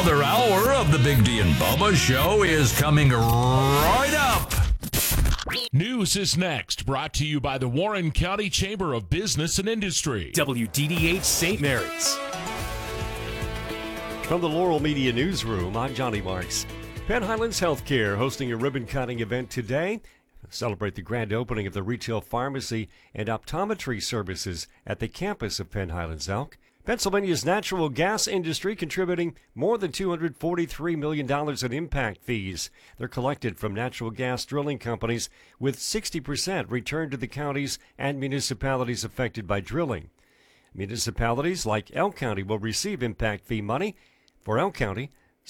Another hour of the Big D and Bubba Show is coming right up. News is next, brought to you by the Warren County Chamber of Business and Industry. WDDH St. Mary's. From the Laurel Media Newsroom, I'm Johnny Marks. Penn Highlands Healthcare hosting a ribbon-cutting event today to celebrate the grand opening of the retail pharmacy and optometry services at the campus of Penn Highlands Elk. Pennsylvania's natural gas industry contributing more than $243 million in impact fees. They're collected from natural gas drilling companies, with 60% returned to the counties and municipalities affected by drilling. Municipalities like Elk County will receive impact fee money. For Elk County,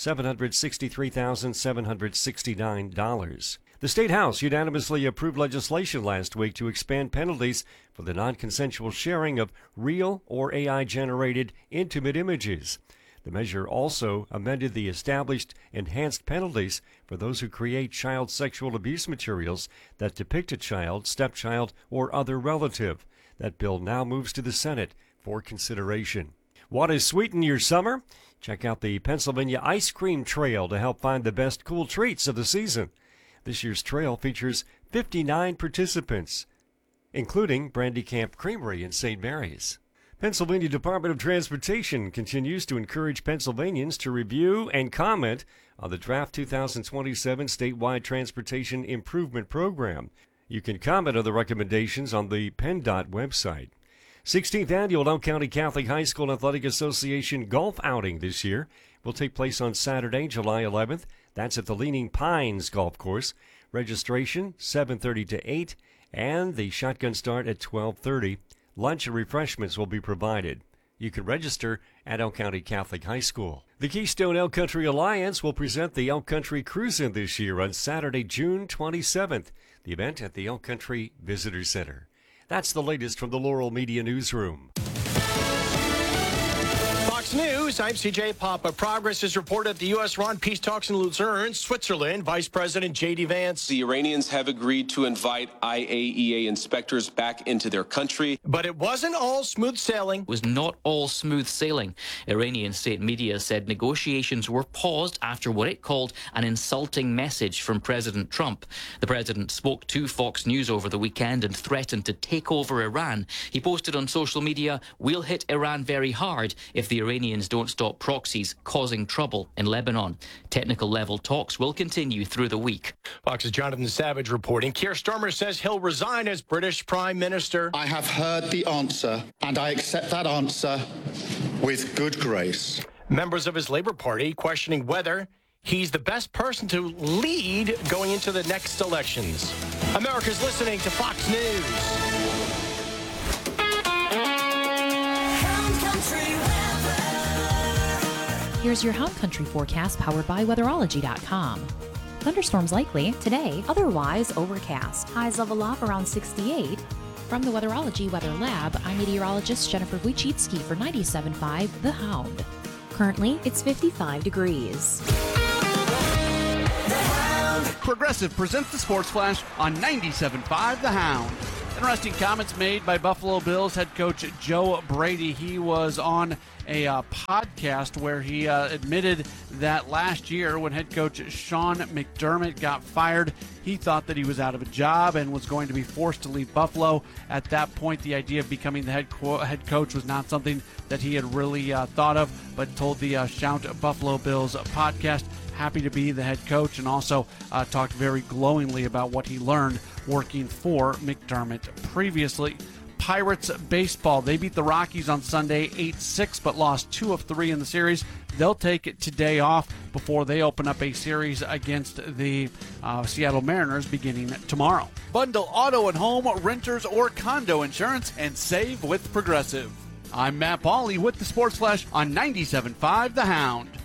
$763,769. The State House unanimously approved legislation last week to expand penalties for the non-consensual sharing of real or AI-generated intimate images. The measure also amended the established enhanced penalties for those who create child sexual abuse materials that depict a child, stepchild, or other relative. That bill now moves to the Senate for consideration. Want to sweeten your summer? Check out the Pennsylvania Ice Cream Trail to help find the best cool treats of the season. This year's trail features 59 participants, including Brandy Camp Creamery in St. Mary's. Pennsylvania Department of Transportation continues to encourage Pennsylvanians to review and comment on the draft 2027 statewide transportation improvement program. You can comment on the recommendations on the PennDOT website. 16th Annual Elk County Catholic High School Athletic Association golf outing this year will take place on Saturday, July 11th. That's at the Leaning Pines Golf Course. Registration 7:30 to 8, and the shotgun start at 12:30. Lunch and refreshments will be provided. You can register at Elk County Catholic High School. The Keystone Elk Country Alliance will present the Elk Country Cruise-In this year on Saturday, June 27th. The event at the Elk Country Visitor Center. That's the latest from the Laurel Media Newsroom. Fox News, I'm CJ Papa. Progress is reported at the U.S.-Iran peace talks in Lucerne, Switzerland. Vice President J.D. Vance. The Iranians have agreed to invite IAEA inspectors back into their country. But it wasn't all smooth sailing. It was not all smooth sailing. Iranian state media said negotiations were paused after what it called an insulting message from President Trump. The president spoke to Fox News over the weekend and threatened to take over Iran. He posted on social media, "We'll hit Iran very hard if the Iranians don't stop proxies causing trouble in Lebanon." Technical level talks will continue through the week. Fox's Jonathan Savage reporting. Keir Starmer says he'll resign as British Prime Minister. I have heard the answer, and I accept that answer with good grace. Members of his Labour Party questioning whether he's the best person to lead going into the next elections. America's listening to Fox News. Here's your Hound Country forecast powered by Weatherology.com. Thunderstorms likely today, otherwise overcast. Highs level off around 68. From the Weatherology Weather Lab, I'm meteorologist Jennifer Wojcicki for 97.5 The Hound. Currently, it's 55 degrees. Progressive presents the Sports Flash on 97.5 The Hound. Interesting comments made by Buffalo Bills head coach Joe Brady. He was on a podcast where he admitted that last year when head coach Sean McDermott got fired, he thought that he was out of a job and was going to be forced to leave Buffalo. At that point, the idea of becoming the head coach was not something that he had really thought of, but told the Shout Buffalo Bills podcast happy to be the head coach, and also talked very glowingly about what he learned working for McDermott previously. Pirates baseball, they beat the Rockies on Sunday 8-6, but lost 2 of 3 in the series. They'll take today off before they open up a series against the Seattle Mariners beginning tomorrow. Bundle auto and home, renters, or condo insurance and save with Progressive. I'm Matt Pauley with the Sports Flash on 97.5 The Hound.